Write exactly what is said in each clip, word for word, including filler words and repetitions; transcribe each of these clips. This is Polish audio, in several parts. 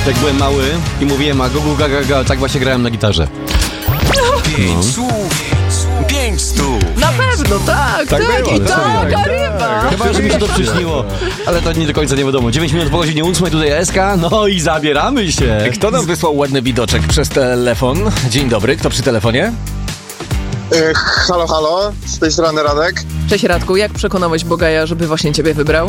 Jak byłem mały i mówiłem a gugu gaga ga, tak właśnie grałem na gitarze. Pięć no. słów, pięć stów. Na pewno, tak, tak, tak było, i taka ryba. Chyba, że mi się to przyśniło, ale to nie do końca nie wiadomo. dziewięć minut po godzinie ósmej, tutaj S K, no i zabieramy się. Kto nam wysłał ładny widoczek przez telefon? Dzień dobry, kto przy telefonie? E, halo, halo, z tej strony Radek. Cześć Radku, jak przekonałeś Bogaja, żeby właśnie ciebie wybrał?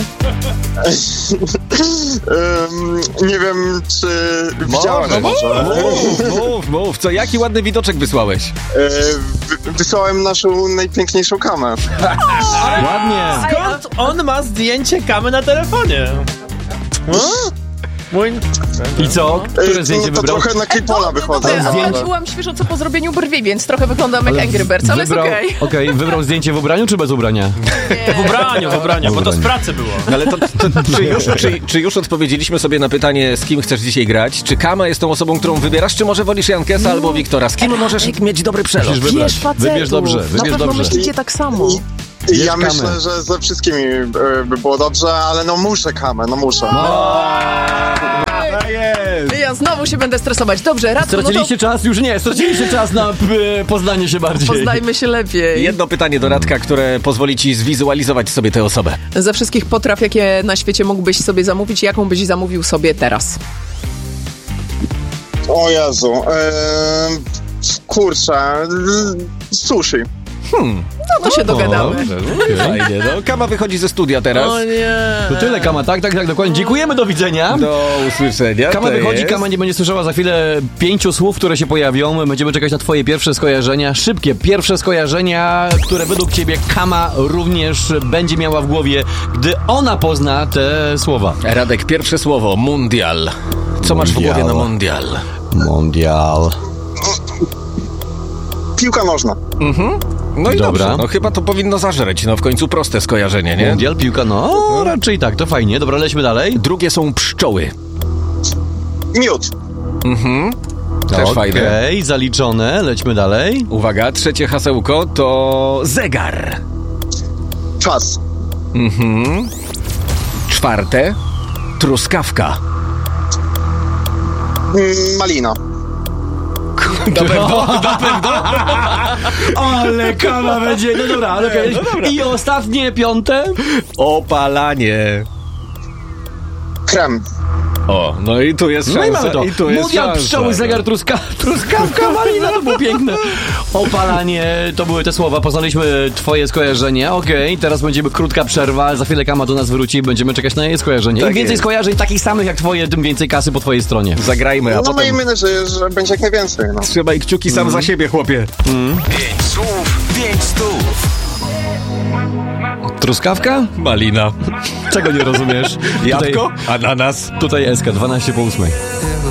um, nie wiem, czy widziałem no, może. Mów, mów, mów, co, jaki ładny widoczek wysłałeś? E, wy, wysłałem naszą najpiękniejszą kamę. Ładnie. Skąd on ma zdjęcie kamy na telefonie? Mój... I co? Które zdjęcie no, to wybrał? trochę na K-pola wychodzę. Ja No, ja ale... byłam świeżo co po zrobieniu brwi, więc trochę wyglądam jak Angry Birds, ale wybrał, jest okej. Okej, okay, wybrał zdjęcie w ubraniu czy bez ubrania? W ubraniu, w ubraniu, bo to z pracy było. Ale to, to czy, już, czy, czy już odpowiedzieliśmy sobie na pytanie, z kim chcesz dzisiaj grać? Czy Kama jest tą osobą, którą wybierasz, czy może wolisz Jankesa No. albo Wiktora? Z kim możesz mieć dobry przelot? Musisz wybrać. Wiesz, facetów, Wybierz dobrze, na wybierz pewno dobrze. myślicie tak samo. Ja kamę. myślę, że ze wszystkimi e, by było dobrze, ale no muszę kamę, no muszę. Ja znowu się będę stresować. Dobrze, Radku, Straciliście no czas? Już nie, straciliście czas na p- poznanie się bardziej. to poznajmy się lepiej. Jedno pytanie do Radka, które pozwoli ci zwizualizować sobie tę osobę. Ze wszystkich potraw, jakie na świecie mógłbyś sobie zamówić, jaką byś zamówił sobie teraz? O Jezu, e, kurczę, sushi. Hmm. No to się dogadamy. Okay. Fajnie, no. Kama wychodzi ze studia teraz. O nie. To tyle, Kama, tak, tak, tak, dokładnie. Dziękujemy, do widzenia. Do usłyszenia. Kama to wychodzi, jest. Kama nie będzie słyszała za chwilę pięciu słów, które się pojawią. Będziemy czekać na twoje pierwsze skojarzenia. Szybkie pierwsze skojarzenia, które według ciebie Kama również będzie miała w głowie, gdy ona pozna te słowa. Radek, pierwsze słowo, mundial. Co masz w Mundial. głowie na mundial? Mundial. Piłka nożna. Mhm. No i Dobra. dobrze, no chyba to powinno zażreć, no w końcu proste skojarzenie, nie? Mundial, piłka, no raczej tak, to fajnie. Dobra, lećmy dalej. Drugie są pszczoły. Miód. Mhm. Też fajne. Okej, zaliczone, lećmy dalej. Uwaga, trzecie hasełko to zegar. Czas. Mhm. Czwarte, truskawka. Mm, malina. Na pewno, na pewno. Ale Kama będzie, no dobra, ale okej. I ostatnie, piąte. Opalanie. Krem. O, no i tu jest No i szansa. mamy to. I tu jest Mundial, szansa. pszczoły, zegar, truska, truskawka, malina, to było piękne. Opalanie, to były te słowa. Poznaliśmy twoje skojarzenia. Okej, teraz będzie krótka przerwa. Za chwilę Kama do nas wróci i będziemy czekać na jej skojarzenie. Tak Im więcej jest. skojarzeń takich samych jak twoje, tym więcej kasy po twojej stronie. Zagrajmy, a No potem miejmy nadzieję, że będzie jak najwięcej. No. trzymaj kciuki sam za siebie, chłopie. Pięć słów, pięć stów. Truskawka? Malina. Czego nie rozumiesz? Jabłko? Tutaj, Ananas. tutaj S K, dwanaście po ósmej.